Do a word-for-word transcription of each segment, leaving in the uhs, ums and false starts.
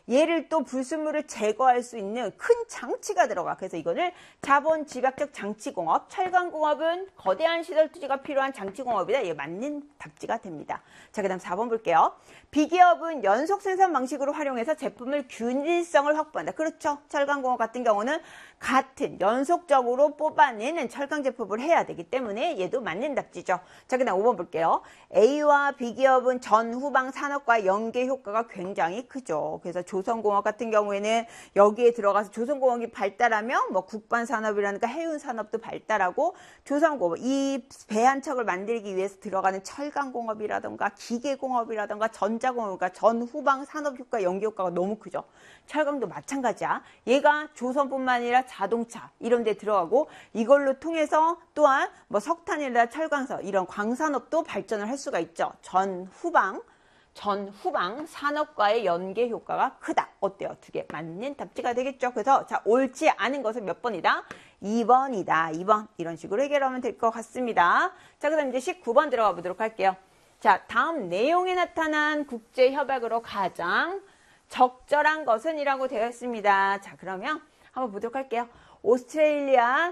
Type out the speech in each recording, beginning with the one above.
얘를 또 불순물을 제거할 수 있는 큰 장치가 들어가. 그래서 이거를 자본 집약적 장치공업, 철강공업은 거대한 시설 투자가 필요한 장치공업이다. 이게 맞는 답지가 됩니다. 자, 그 다음 사 번 볼게요. 비기업은 연속 생산 방식으로 활용해서 제품을 균일성을 확보한다. 그렇죠. 철강공업 같은 경우는 같은 연속적으로 뽑아내는 철강 제품을 해야 되기 때문에 얘도 맞는 답지죠. 자, 그 다음 오 번 볼게요. A와 B기업은 전, 후방 산업과 연계 효과가 굉장히 크죠. 그래서 조선공업 같은 경우에는 여기에 들어가서 조선공업이 발달하면 뭐 국반산업이라든가 해운산업도 발달하고 조선공업, 이 배 한 척을 만들기 위해서 들어가는 철강공업이라든가 기계공업이라든가 전자공업, 그러니까 전, 후방 산업효과, 연계 효과가 너무 크죠. 철강도 마찬가지야. 얘가 조선뿐만 아니라 자동차 이런 데 들어가고 이걸로 통해서 또한 뭐 석탄이나 철강서 이런 광산업도 발전을 할 수가 있죠. 전, 후방 전, 후방 산업과의 연계 효과가 크다. 어때요? 두 개 맞는 답지가 되겠죠. 그래서 자, 옳지 않은 것은 몇 번이다? 이 번이다. 이 번 이런 식으로 해결하면 될 것 같습니다. 자, 그 다음 이제 십구 번 들어가 보도록 할게요. 자, 다음 내용에 나타난 국제협약으로 가장 적절한 것은 이라고 되어 있습니다. 자, 그러면 한번 보도록 할게요. 오스트레일리아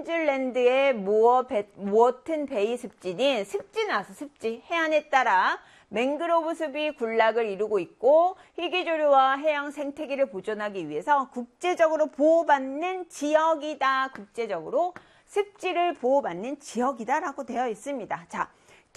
퀸즐랜드의 모어 베, 모어튼 베이 습지인 습지 나와서 습지 해안에 따라 맹그로브 숲이 군락을 이루고 있고 희귀조류와 해양 생태계를 보존하기 위해서 국제적으로 보호받는 지역이다. 국제적으로 습지를 보호받는 지역이다 라고 되어 있습니다. 자,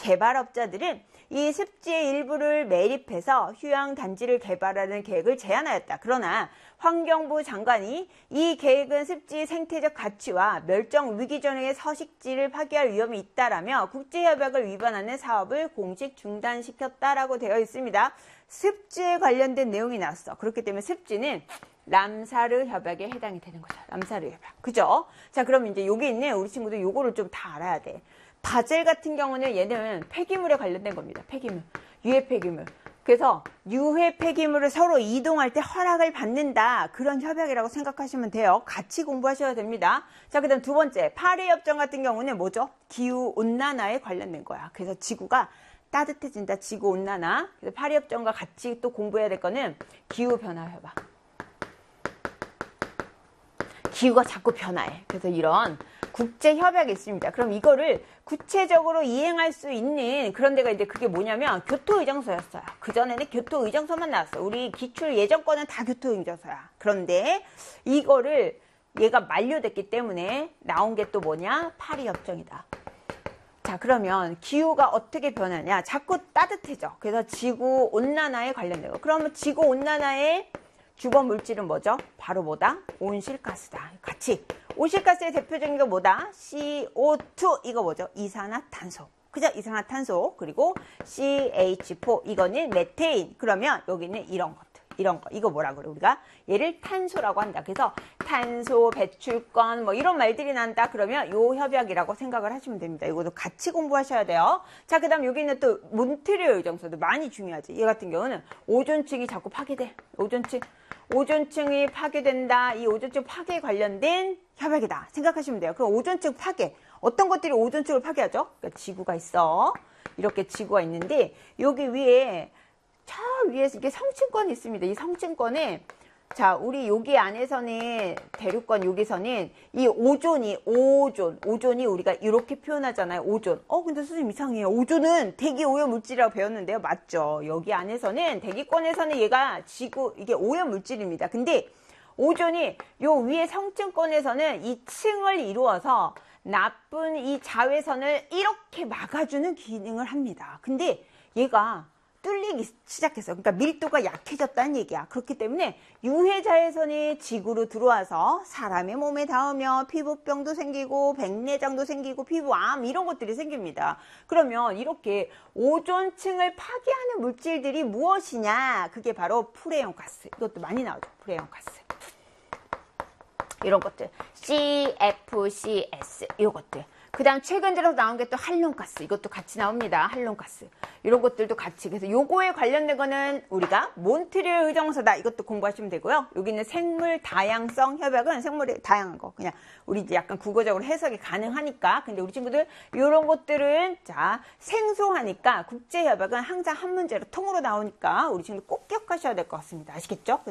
개발업자들은 이 습지의 일부를 매립해서 휴양단지를 개발하는 계획을 제안하였다. 그러나 환경부 장관이 이 계획은 습지 생태적 가치와 멸종 위기 전의 서식지를 파괴할 위험이 있다라며 국제협약을 위반하는 사업을 공식 중단시켰다라고 되어 있습니다. 습지에 관련된 내용이 나왔어. 그렇기 때문에 습지는 람사르 협약에 해당이 되는 거죠. 람사르 협약. 그죠? 자, 그럼 이제 여기 있네. 우리 친구들 요거를 좀 다 알아야 돼. 바젤 같은 경우는 얘는 폐기물에 관련된 겁니다. 폐기물. 유해 폐기물. 그래서 유해 폐기물을 서로 이동할 때 허락을 받는다. 그런 협약이라고 생각하시면 돼요. 같이 공부하셔야 됩니다. 자, 그 다음 두 번째. 파리 협정 같은 경우는 뭐죠? 기후온난화에 관련된 거야. 그래서 지구가 따뜻해진다. 지구온난화. 그래서 파리 협정과 같이 또 공부해야 될 거는 기후변화 협약. 기후가 자꾸 변화해. 그래서 이런 국제협약이 있습니다. 그럼 이거를 구체적으로 이행할 수 있는 그런 데가 이제 그게 뭐냐면 교토의정서였어요. 그전에는 교토의정서만 나왔어. 우리 기출 예전권은 다 교토의정서야. 그런데 이거를 얘가 만료됐기 때문에 나온 게 또 뭐냐? 파리협정이다. 자, 그러면 기후가 어떻게 변하냐? 자꾸 따뜻해져. 그래서 지구온난화에 관련된 거. 그러면 지구온난화의 주범 물질은 뭐죠? 바로 뭐다? 온실가스다. 같이. 온실가스의 대표적인 게 뭐다? 씨 오 투. 이거 뭐죠? 이산화탄소. 그죠? 이산화탄소. 그리고 씨 에이치 사. 이거는 메테인. 그러면 여기는 이런 것들. 이런 거. 이거 뭐라 그래? 우리가 얘를 탄소라고 한다. 그래서 탄소, 배출권, 뭐 이런 말들이 난다. 그러면 요 협약이라고 생각을 하시면 됩니다. 이것도 같이 공부하셔야 돼요. 자, 그 다음 여기는 또 몬트리올 의정서도 많이 중요하지. 얘 같은 경우는 오존층이 자꾸 파괴돼. 오존층. 오존층이 파괴된다. 이 오존층 파괴에 관련된 협약이다. 생각하시면 돼요. 그럼 오존층 파괴. 어떤 것들이 오존층을 파괴하죠? 그러니까 지구가 있어. 이렇게 지구가 있는데 여기 위에 저 위에서 이게 성층권이 있습니다. 이 성층권에 자, 우리 여기 안에서는 대륙권 여기서는 이 오존이 오존, 오존이 우리가 이렇게 표현하잖아요. 오존. 어, 근데 선생님 이상해요. 오존은 대기 오염 물질이라고 배웠는데요. 맞죠? 여기 안에서는 대기권에서는 얘가 지구 이게 오염 물질입니다. 근데 오존이 요 위에 성층권에서는 이 층을 이루어서 나쁜 이 자외선을 이렇게 막아주는 기능을 합니다. 근데 얘가 뚫리기 시작했어. 그러니까 밀도가 약해졌다는 얘기야. 그렇기 때문에 유해 자외선이 지구로 들어와서 사람의 몸에 닿으며 피부병도 생기고 백내장도 생기고 피부암 이런 것들이 생깁니다. 그러면 이렇게 오존층을 파괴하는 물질들이 무엇이냐? 그게 바로 프레온 가스. 이것도 많이 나오죠. 프레온 가스. 이런 것들. 씨 에프 씨 에스 이것들. 그 다음 최근 들어서 나온 게 또 한론가스. 이것도 같이 나옵니다. 한론가스. 이런 것들도 같이. 그래서 요거에 관련된 거는 우리가 몬트리올 의정서다. 이것도 공부하시면 되고요. 여기 있는 생물 다양성 협약은 생물이 다양한 거. 그냥 우리 이제 약간 국어적으로 해석이 가능하니까. 근데 우리 친구들 이런 것들은 자 생소하니까 국제협약은 항상 한 문제로 통으로 나오니까 우리 친구들 꼭 기억하셔야 될 것 같습니다. 아시겠죠?